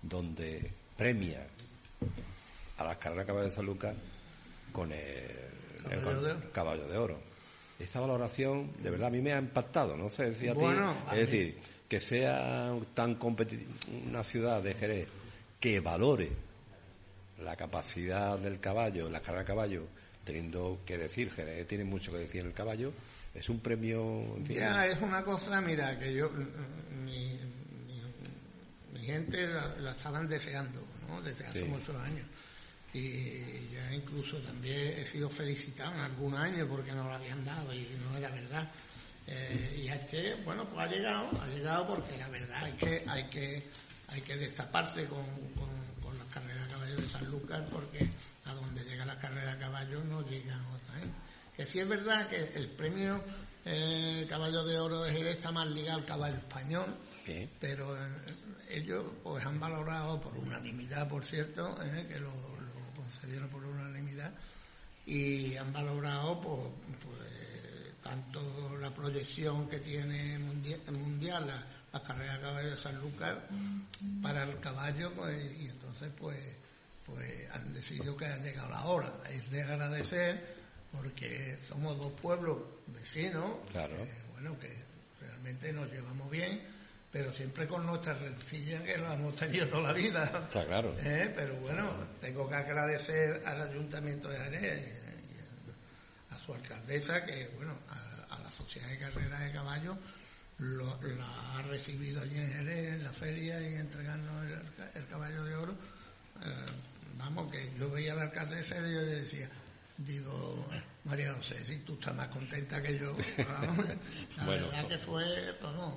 donde premia a las carreras de caballos de San Lucas con el caballo de oro. Esta valoración, de verdad, a mí me ha impactado, no sé si a ti. Es decir, que sea tan competitiva una ciudad de Jerez que valore la capacidad del caballo, la carrera de caballo, teniendo que decir, Jerez tiene mucho que decir en el caballo, es un premio... En fin. Ya, es una cosa, mira, que yo... Mi gente la estaban deseando, ¿no? Desde hace muchos años. Y ya incluso también he sido felicitado en algún año porque no lo habían dado y no era verdad. Y bueno, pues ha llegado porque la verdad hay que destaparse con las carreras de caballos de San Lucas, porque a donde llega la carrera de caballos no llegan otras. Que sí es verdad que el premio Caballo de Oro de Jerez está más ligado al caballo español, pero ellos pues han valorado por unanimidad, por cierto, que lo concedieron por unanimidad, y han valorado pues tanto la proyección que tiene mundial la carrera de caballo de San Lucas para el caballo, pues, y entonces pues han decidido que ha llegado la hora. Es de agradecer porque somos dos pueblos vecinos, claro. Que realmente nos llevamos bien, pero siempre con nuestras rencillas que las hemos tenido toda la vida. Está claro. Pero bueno, tengo que agradecer al Ayuntamiento de Jerez y a su alcaldesa, que bueno, a la Sociedad de Carreras de Caballos la ha recibido allí en Jerez, en la feria, y entregarnos el caballo de oro. Vamos, que yo veía a la alcaldesa y yo le decía, digo, María José, si tú estás más contenta que yo. La verdad que fue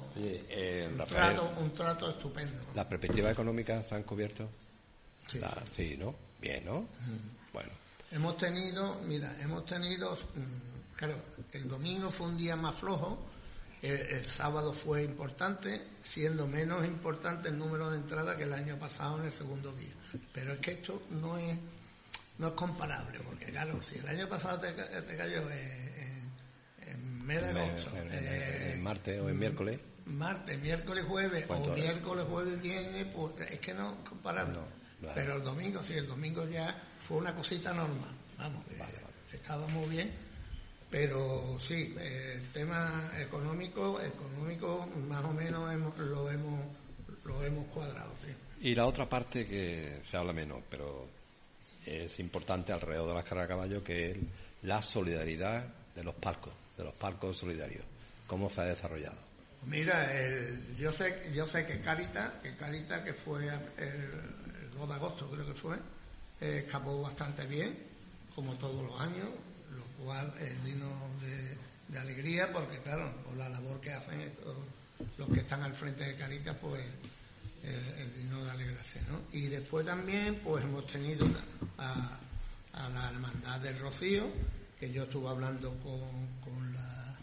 un trato estupendo. ¿Las perspectivas económicas se han cubierto? Sí. Sí, ¿no? Bien, ¿no? Bueno. Hemos tenido, claro, el domingo fue un día más flojo, el sábado fue importante, siendo menos importante el número de entradas que el año pasado en el segundo día. Pero es que esto no es comparable, porque claro, si el año pasado te cayó en mes de agosto, en martes o en miércoles, miércoles, jueves, o miércoles, jueves, viernes, pues es que no es comparable. Claro. Pero el domingo ya fue una cosita normal, vamos, estaba muy bien, pero sí, el tema económico más o menos lo hemos cuadrado, sí. Y la otra parte que se habla menos, pero es importante alrededor de las carreras de caballo, que es la solidaridad de los palcos solidarios. ¿Cómo se ha desarrollado? Mira, yo sé que Cáritas, que fue el 2 de agosto, creo que fue, escapó bastante bien, como todos los años, lo cual es digno de alegría, porque claro, por la labor que hacen estos, los que están al frente de Cáritas, pues es digno de alegrarse, ¿no? Y después también pues hemos tenido a la Hermandad del Rocío, que yo estuve hablando con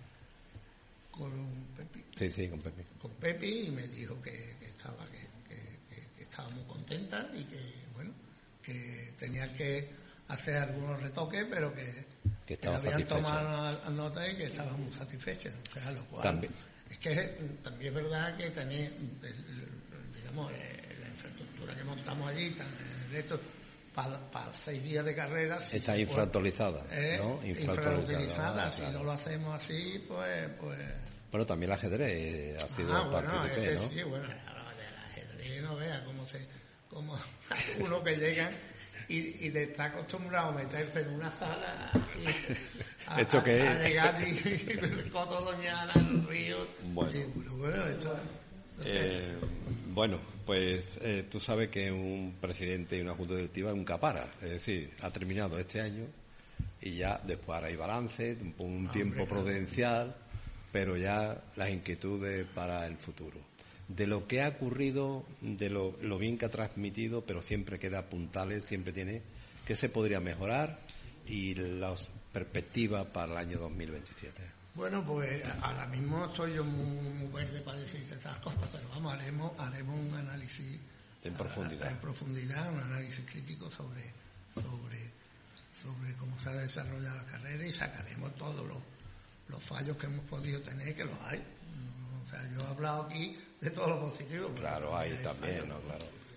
Pepi. Sí, con Pepi. Con Pepi, y me dijo que estaba muy contenta y que bueno, que tenía que hacer algunos retoques, pero que habían tomado nota y que estaba muy satisfecha. O sea, lo cual también. Es que también es verdad que tener la infraestructura que montamos allí, para 6 días de carreras, está infrautilizada, ¿no? Infrautilizada. Si no lo hacemos así, pues... Bueno, también el ajedrez ha sido parte ¿no? Sí, bueno, el ajedrez no vea como uno que llega y le está acostumbrado a meterse en una sala y ¿esto qué es? A llegar y el Coto Doñana, el río. Bueno, esto... Bueno, pues tú sabes que un presidente y una junta directiva nunca para, es decir, ha terminado este año y ya después ahora hay balance, un tiempo prudencial, pero ya las inquietudes para el futuro. De lo que ha ocurrido, de lo bien que ha transmitido, pero siempre queda puntales, siempre tiene que se podría mejorar, y las perspectivas para el año 2027. Bueno, pues ahora mismo estoy yo muy verde para decirte estas cosas, pero vamos, haremos un análisis en profundidad, un análisis crítico sobre cómo se ha desarrollado la carrera, y sacaremos todos los fallos que hemos podido tener, que los hay. O sea, yo he hablado aquí de todo lo positivo. Claro, hay también, ¿no? Claro.